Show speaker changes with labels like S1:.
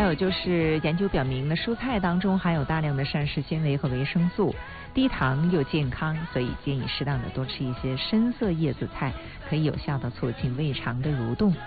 S1: 有就是研究表明呢，蔬菜当中含有大量的膳食纤维和维生素，低糖又健康，所以建议适当的多吃一些深色叶子菜，可以有效的促进胃肠的蠕动，